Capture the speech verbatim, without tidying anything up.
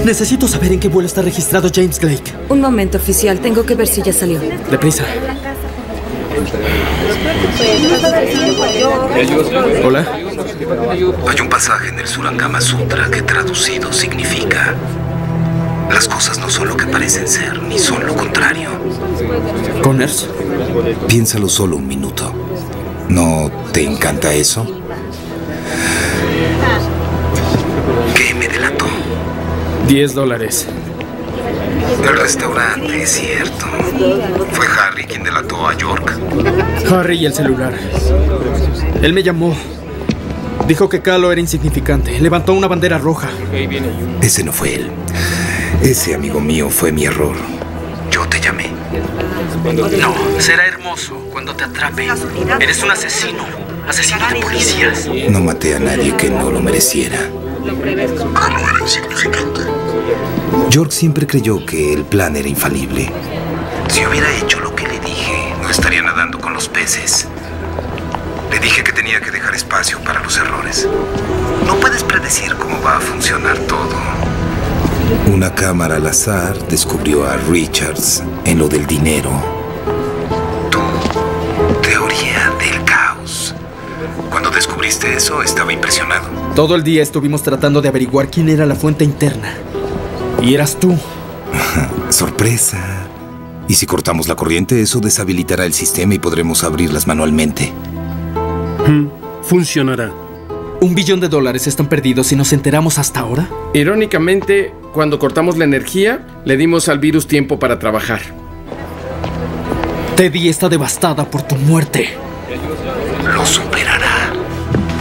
Necesito saber en qué vuelo está registrado James Blake. Un momento, oficial. Tengo que ver si ya salió. Deprisa. Hola. Hay un pasaje en el Surang Kama Sutra que traducido significa: las cosas no son lo que parecen ser, ni son lo contrario. ¿Connors? Piénsalo solo un minuto. ¿No te encanta eso? ¿Qué me delató? Diez dólares. El restaurante, es cierto. Fue Harry quien delató a York. Harry y el celular. Él me llamó. Dijo que Kahlo era insignificante. Levantó una bandera roja. Ese no fue él. Ese, amigo mío, fue mi error. Yo te llamé. No, será hermoso cuando te atrape. Eres un asesino. Asesino de policías. No maté a nadie que no lo mereciera. Kahlo era insignificante. York siempre creyó que el plan era infalible. Si hubiera hecho lo que le dije, no estaría nadando con los peces. Le dije que tenía que dejar espacio para los errores. No puedes predecir cómo va a funcionar todo. Una cámara al azar descubrió a Richards en lo del dinero. Tu teoría del caos. Cuando descubriste eso, estaba impresionado. Todo el día estuvimos tratando de averiguar quién era la fuente interna. Y eras tú. Sorpresa. Y si cortamos la corriente, eso deshabilitará el sistema y podremos abrirlas manualmente. Hmm, funcionará. ¿Un billón de dólares están perdidos si nos enteramos hasta ahora? Irónicamente, cuando cortamos la energía, le dimos al virus tiempo para trabajar. Teddy está devastada por tu muerte.